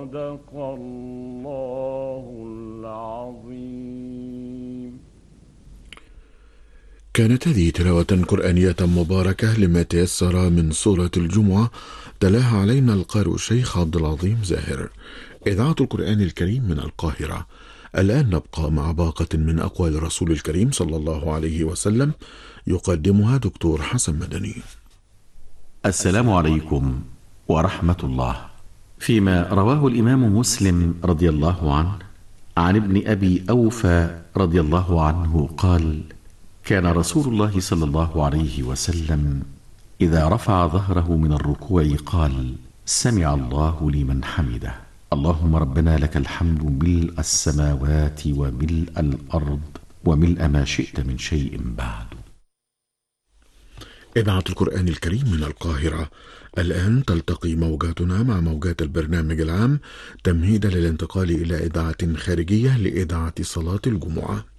صدق الله العظيم. كانت هذه تلاوة قرآنية مباركة لما تيسر من سورة الجمعة، تلاها علينا القارئ الشيخ عبد العظيم زاهر. إذاعة القرآن الكريم من القاهرة. الآن نبقى مع باقة من أقوال الرسول الكريم صلى الله عليه وسلم، يقدمها دكتور حسن مدني. السلام عليكم ورحمة الله. فيما رواه الإمام مسلم رضي الله عنه عن ابن أبي أوفى رضي الله عنه قال: كان رسول الله صلى الله عليه وسلم إذا رفع ظهره من الركوع قال: سمع الله لمن حمده، اللهم ربنا لك الحمد ملء السماوات وملء الأرض وملء ما شئت من شيء بعد. إذاعة القرآن الكريم من القاهرة. الآن تلتقي موجاتنا مع موجات البرنامج العام تمهيدا للانتقال إلى إذاعة خارجية لإذاعة صلاة الجمعة.